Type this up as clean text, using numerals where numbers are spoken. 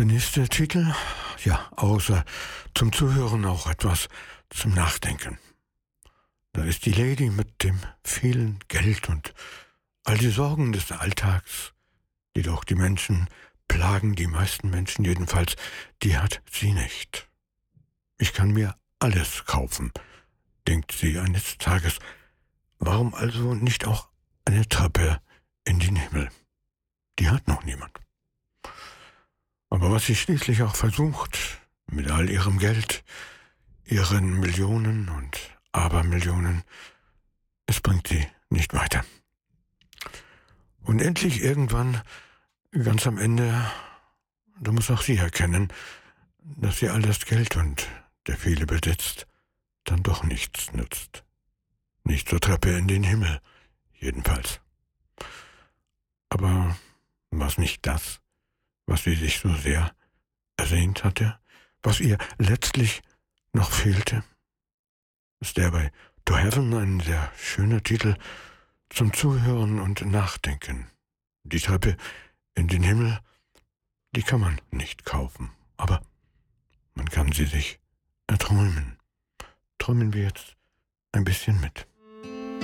Der nächste Titel, ja, außer zum Zuhören auch etwas zum Nachdenken. Da ist die Lady mit dem vielen Geld und all die Sorgen des Alltags, die doch die Menschen plagen, die meisten Menschen jedenfalls, die hat sie nicht. Ich kann mir alles kaufen, denkt sie eines Tages. Warum also nicht auch eine Treppe in den Himmel? Die hat noch niemand. Aber was sie schließlich auch versucht, mit all ihrem Geld, ihren Millionen und Abermillionen, es bringt sie nicht weiter. Und endlich irgendwann, ganz am Ende, da muss auch sie erkennen, dass sie all das Geld und der viele Besitz dann doch nichts nützt. Nicht zur Treppe in den Himmel, jedenfalls. Aber was nicht das, was sie sich so sehr ersehnt hatte, was ihr letztlich noch fehlte? Ist der bei To Heaven ein sehr schöner Titel zum Zuhören und Nachdenken. Die Treppe in den Himmel, die kann man nicht kaufen, aber man kann sie sich erträumen. Träumen wir jetzt ein bisschen mit.